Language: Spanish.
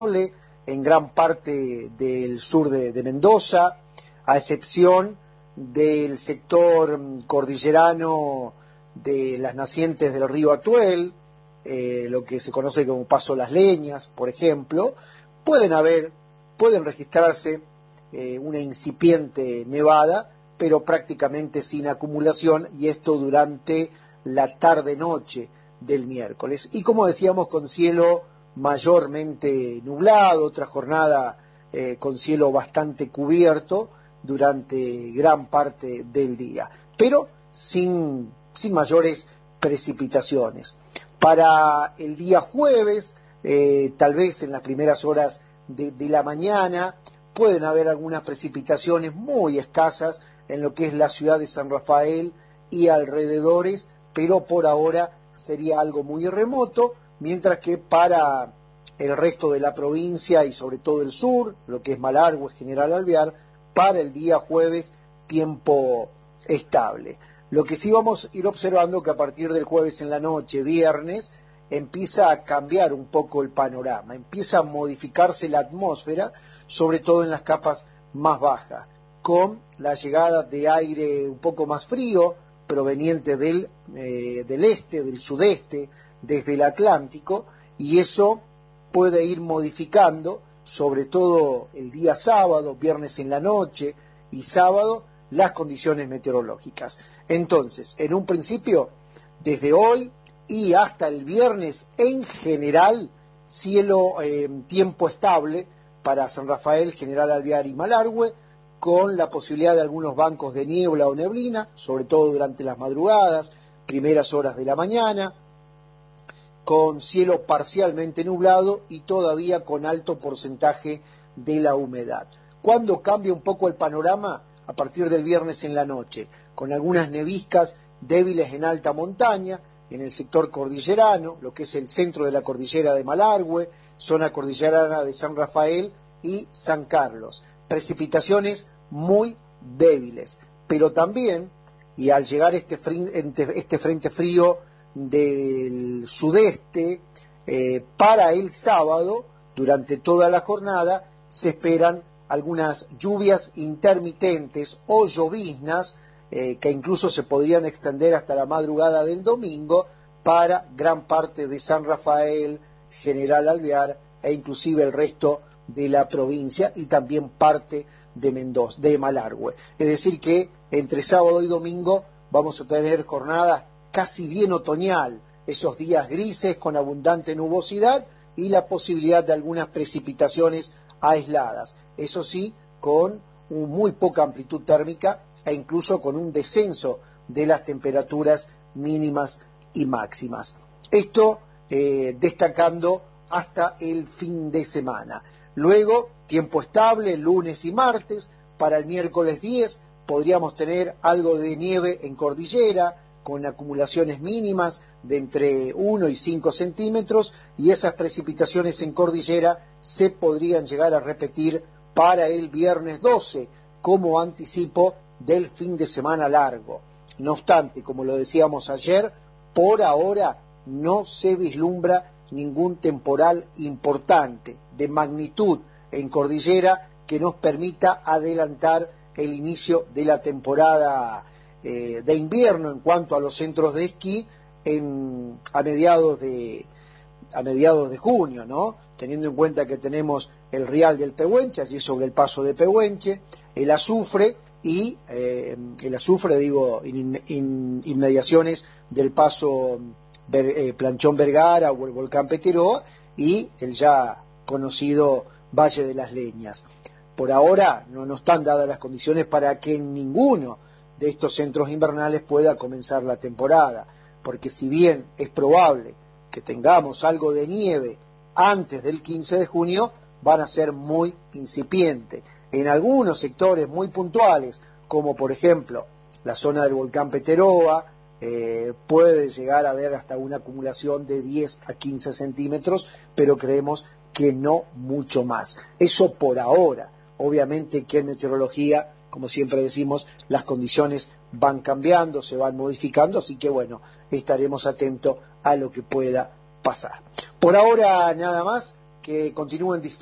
en gran parte del sur de Mendoza, a excepción del sector cordillerano de las nacientes del río Atuel, lo que se conoce como Paso Las Leñas, por ejemplo. Pueden registrarse una incipiente nevada, pero prácticamente sin acumulación, y esto durante la tarde-noche del miércoles. Y como decíamos, con cielo mayormente nublado, otra jornada con cielo bastante cubierto durante gran parte del día, pero sin mayores precipitaciones. Para el día jueves, tal vez en las primeras horas de la mañana, pueden haber algunas precipitaciones muy escasas en lo que es la ciudad de San Rafael y alrededores, pero por ahora sería algo muy remoto, mientras que para el resto de la provincia y sobre todo el sur, lo que es Malargüe, General Alvear, para el día jueves tiempo estable. Lo que sí vamos a ir observando que a partir del jueves en la noche, viernes, empieza a cambiar un poco el panorama, empieza a modificarse la atmósfera, sobre todo en las capas más bajas, con la llegada de aire un poco más frío, proveniente del este, del sudeste, desde el Atlántico, y eso puede ir modificando, sobre todo el día sábado, viernes en la noche y sábado, las condiciones meteorológicas. Entonces, en un principio, desde hoy y hasta el viernes, en general, tiempo estable para San Rafael, General Alvear y Malargüe, con la posibilidad de algunos bancos de niebla o neblina, sobre todo durante las madrugadas, primeras horas de la mañana, con cielo parcialmente nublado y todavía con alto porcentaje de la humedad. ¿Cuándo cambia un poco el panorama? A partir del viernes en la noche, con algunas neviscas débiles en alta montaña, en el sector cordillerano, lo que es el centro de la cordillera de Malargüe, zona cordillerana de San Rafael y San Carlos. Precipitaciones muy débiles, pero también, y al llegar este frente frío del sudeste, para el sábado, durante toda la jornada, se esperan algunas lluvias intermitentes o lloviznas que incluso se podrían extender hasta la madrugada del domingo para gran parte de San Rafael, General Alvear e inclusive el resto de la provincia y también parte de Mendoza, de Malargüe. Es decir que entre sábado y domingo vamos a tener jornadas casi bien otoñal, esos días grises con abundante nubosidad y la posibilidad de algunas precipitaciones aisladas, eso sí, con muy poca amplitud térmica e incluso con un descenso de las temperaturas mínimas y máximas. Esto destacando hasta el fin de semana. Luego, tiempo estable, lunes y martes. Para el miércoles 10 podríamos tener algo de nieve en cordillera, con acumulaciones mínimas de entre 1 y 5 centímetros, y esas precipitaciones en cordillera se podrían llegar a repetir para el viernes 12, como anticipo del fin de semana largo. No obstante, como lo decíamos ayer, por ahora no se vislumbra ningún temporal importante de magnitud en cordillera que nos permita adelantar el inicio de la temporada de invierno en cuanto a los centros de esquí a mediados de junio, ¿no? Teniendo en cuenta que tenemos el Rial del Pehuenche, allí sobre el paso de Pehuenche, el Azufre y inmediaciones del paso Planchón Vergara o el volcán Peteroa y el ya conocido Valle de las Leñas. Por ahora no están dadas las condiciones para que en ninguno de estos centros invernales pueda comenzar la temporada, porque si bien es probable que tengamos algo de nieve antes del 15 de junio, van a ser muy incipientes. En algunos sectores muy puntuales, como por ejemplo la zona del volcán Peteroa, puede llegar a haber hasta una acumulación de 10 a 15 centímetros, pero creemos que no mucho más. Eso por ahora. Obviamente que en meteorología, como siempre decimos, las condiciones van cambiando, se van modificando, así que bueno, estaremos atentos a lo que pueda pasar. Por ahora nada más, que continúen